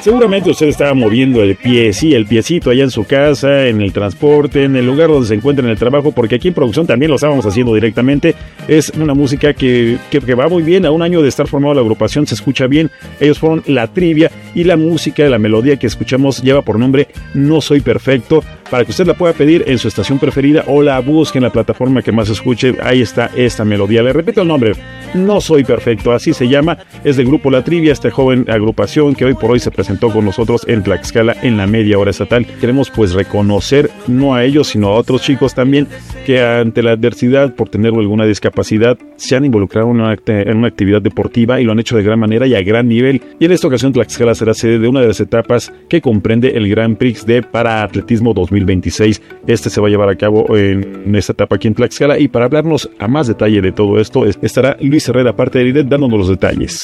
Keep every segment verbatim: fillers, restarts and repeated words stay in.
Seguramente usted estaba moviendo el pie, sí, el piecito allá en su casa, en el transporte, en el lugar donde se encuentra en el trabajo, porque aquí en producción también lo estábamos haciendo directamente. Es una música que, que, que va muy bien. A un año de estar formado la agrupación se escucha bien. Ellos fueron La Trivia y la música, la melodía que escuchamos lleva por nombre No Soy Perfecto, para que usted la pueda pedir en su estación preferida o la busque en la plataforma que más escuche. Ahí está esta melodía. Le repito el nombre, No Soy Perfecto, así se llama. Es del grupo La Trivia, esta joven agrupación que hoy por hoy se presentó con nosotros en Tlaxcala en la media hora estatal. Queremos pues reconocer no a ellos sino a otros chicos también que ante la adversidad por tener alguna discapacidad se han involucrado en una, en una actividad deportiva y lo han hecho de gran manera y a gran nivel. Y en esta ocasión Tlaxcala será sede de una de las etapas que comprende el Grand Prix de Paraatletismo dos mil veintiséis. Este se va a llevar a cabo en esta etapa aquí en Tlaxcala, y para hablarnos a más detalle de todo esto estará Luis Herrera, parte de IDET, dándonos los detalles.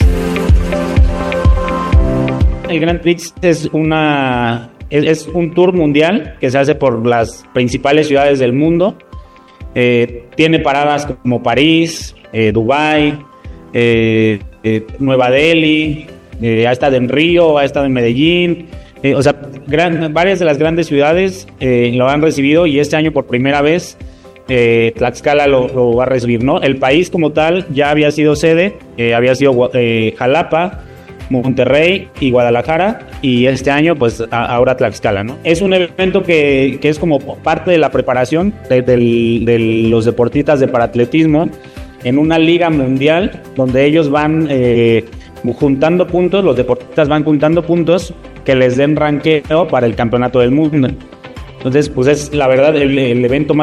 El Grand Prix es una es, es un tour mundial que se hace por las principales ciudades del mundo. Eh, tiene paradas como París, eh, Dubái, eh, eh, Nueva Delhi, eh, ha estado en Río, ha estado en Medellín. Eh, o sea, gran, varias de las grandes ciudades eh, lo han recibido, y este año por primera vez eh, Tlaxcala lo, lo va a recibir, ¿no? El país como tal ya había sido sede, eh, había sido eh, Jalapa, Monterrey y Guadalajara, y este año pues a, ahora Tlaxcala, ¿no? Es un evento que, que es como parte de la preparación de, de, de los deportistas de paraatletismo en una liga mundial donde ellos van eh, juntando puntos, los deportistas van juntando puntos que les den ranqueo para el campeonato del mundo. Entonces pues es la verdad el, el evento más